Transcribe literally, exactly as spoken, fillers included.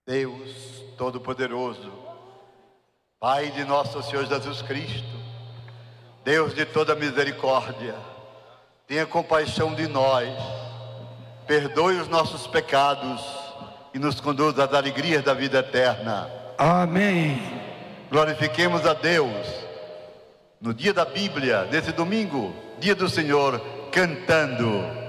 Deus Todo-Poderoso, Pai de nosso Senhor Jesus Cristo, Deus de toda misericórdia, tenha compaixão de nós, perdoe os nossos pecados e nos conduza às alegrias da vida eterna. Amém. Glorifiquemos a Deus no dia da Bíblia, nesse domingo, dia do Senhor, cantando.